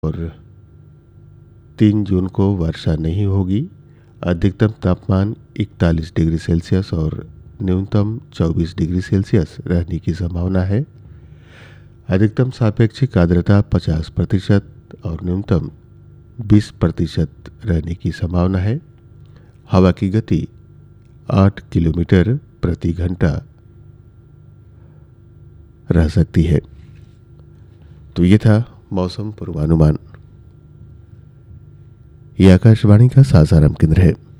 और 3 जून को वर्षा नहीं होगी। अधिकतम तापमान 41 डिग्री सेल्सियस और न्यूनतम 24 डिग्री सेल्सियस रहने की संभावना है। अधिकतम सापेक्षिक आर्द्रता 50% और न्यूनतम 20% रहने की संभावना है। हवा की गति 8 किलोमीटर प्रति घंटा रह सकती है। तो ये था मौसम पूर्वानुमान। ये आकाशवाणी का सासाराम केंद्र है।